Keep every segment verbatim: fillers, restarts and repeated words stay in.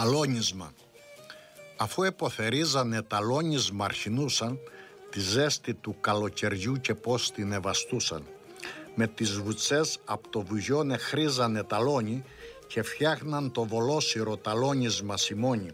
Αλόνισμα. Αφού εποθερίζανε τα αλόνισμα αρχινούσαν, τη ζέστη του καλοκαιριού και πως την ευαστούσαν. Με τις βουτσές απ' το βουγιόνε χρίζανε ταλόνι και φτιάχναν το βολόσιρο ταλόνισμα σιμόνι.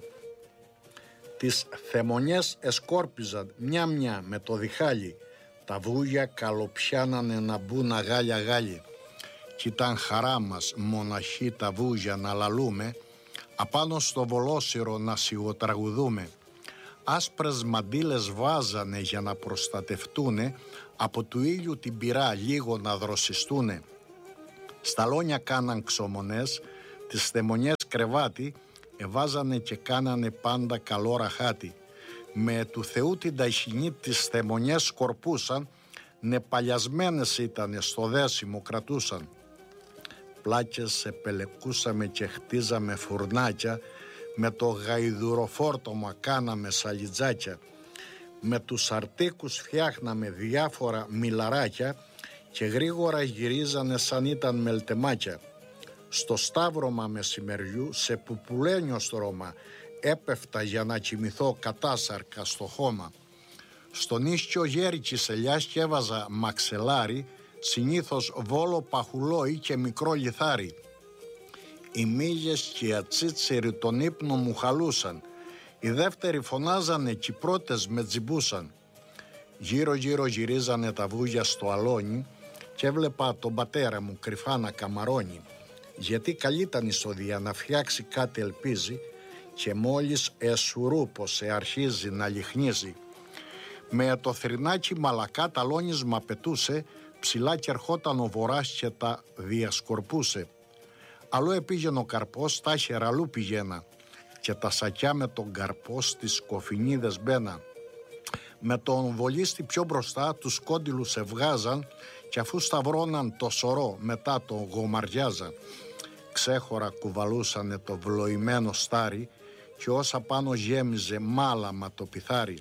Τις θεμονιές εσκόρπιζαν μια-μια με το διχάλι, τα βούγια καλοπιάνανε να μπουν αγάλια γάλι. Κι ήταν χαρά μας μοναχοί τα βούγια να λαλούμε, απάνω στο βολόσιρο να σιγοτραγουδούμε. Άσπρες μαντήλες βάζανε για να προστατευτούνε, από του ήλιου την πυρά λίγο να δροσιστούνε. Στα λόνια κάναν ξομονές, τις θεμονιές κρεβάτι, εβάζανε και κάνανε πάντα καλό ραχάτι. Με του Θεού την ταϊσινή τις θεμονιές σκορπούσαν, νεπαλιασμένες ήτανε στο δέσιμο κρατούσαν. Πλάκες επελεκούσαμε και χτίζαμε φουρνάκια, με το γαϊδουροφόρτωμα κάναμε σαλιτζάκια. Με τους αρτίκους φτιάχναμε διάφορα μιλαράκια και γρήγορα γυρίζανε σαν ήταν μελτεμάκια. Στο σταύρωμα μεσημεριού σε πουπουλένιο στρώμα έπεφτα για να κοιμηθώ κατάσαρκα στο χώμα. Στον ίσιο γέρικης ελιάς και έβαζα μαξελάρι, συνήθως βόλο παχουλόι και μικρό λιθάρι. Οι μύγες και οι ατσίτσιροι τον ύπνο μου χαλούσαν, οι δεύτεροι φωνάζανε κι οι πρώτες με τζιμπούσαν. Γύρω γύρω γυρίζανε τα βούγια στο αλόνι και έβλεπα τον πατέρα μου κρυφά να καμαρώνει, γιατί καλή ήταν η σοδεία να φτιάξει κάτι ελπίζει και μόλις εσουρούπωσε αρχίζει να λιχνίζει. Με το θρηνάκι μαλακά τα αλόνισμα πετούσε, ψηλά και ερχόταν ο βοράς και τα διασκορπούσε. Αλλού επήγαινε ο καρπός, τα χεραλού πηγαίνα και τα σακιά με τον καρπό στις κοφινίδες μπαίνα. Με τον βολίστη πιο μπροστά τους κόντιλους ευγάζαν και αφού σταυρώναν το σωρό μετά τον γομαριάζαν. Ξέχωρα κουβαλούσανε το βλοημένο στάρι και όσα πάνω γέμιζε μάλαμα το πιθάρι.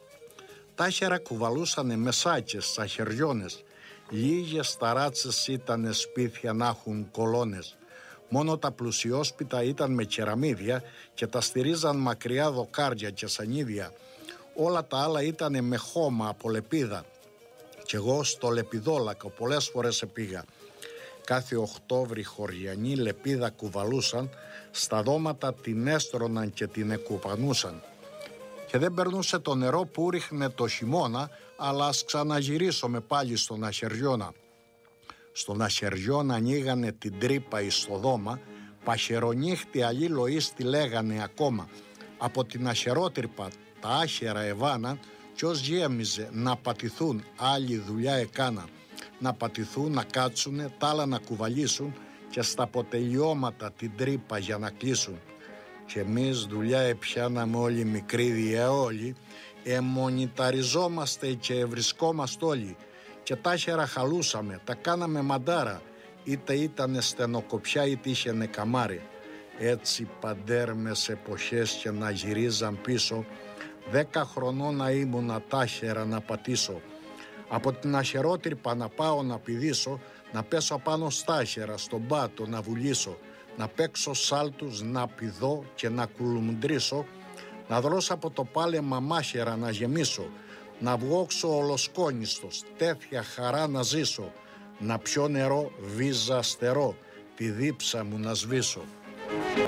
Τάχερα κουβαλούσανε μεσάκες, σαχεριώνες, λίγες ταράτσες ήτανε σπίτια να έχουν κολόνες. Μόνο τα πλουσιόσπιτα ήταν με κεραμίδια και τα στηρίζαν μακριά δοκάρια και σανίδια. Όλα τα άλλα ήτανε με χώμα από λεπίδα. Κι εγώ στο λεπιδόλακο πολλές φορές επήγα. Κάθε Οκτώβρη χωριανοί λεπίδα κουβαλούσαν, στα δώματα την έστρωναν και την εκουπανούσαν. Και δεν περνούσε το νερό που ρίχνε το χειμώνα, αλλά ας ξαναγυρίσουμε πάλι στον Αχαιριώνα. Στον Αχαιριώνα ανοίγανε την τρύπα εις το δώμα, παχερονύχτη αλλήλοης τη λέγανε ακόμα. Από την αχερότρυπα τα άχερα εβάναν κι ως γέμιζε να πατηθούν, άλλη δουλειά έκαναν. Να πατηθούν, να κάτσουνε, τ' άλλα να κουβαλήσουν και στα αποτελειώματα την τρύπα για να κλείσουν. Και εμείς δουλειά επιάναμε όλοι μικροί διαόλοι, εμονιταριζόμαστε και βρισκόμαστε όλοι και τα χέρα χαλούσαμε, τα κάναμε μαντάρα, είτε ήτανε στενοκοπιά είτε είχαινε καμάρι. Έτσι παντέρμες εποχές και να γυρίζαν πίσω, δέκα χρονών να ήμουνα τάχερα να πατήσω. Από την αχερότρυπα να πάω να πηδήσω, να πέσω πάνω στάχερα στον πάτο να βουλήσω, να παίξω σάλτους, να πηδώ και να κουλουμντρίσω, να δρώσω από το πάλεμα μάχερα να γεμίσω, να βγόξω ολοσκόνιστος, τέτοια χαρά να ζήσω, να πιω νερό βίζα αστερό, τη δίψα μου να σβήσω.